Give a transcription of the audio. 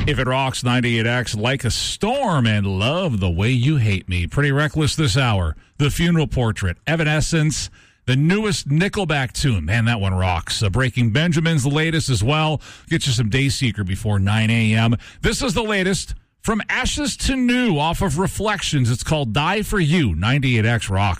If it rocks, 98X, Like a Storm, and Love the Way You Hate Me. Pretty Reckless this hour. The Funeral Portrait, Evanescence, the newest Nickelback tune. Man, that one rocks. Breaking Benjamin's the latest as well. Get you some Dayseeker before 9 a.m. This is the latest from Ashes to New off of Reflections. It's called Die For You. 98X rocks.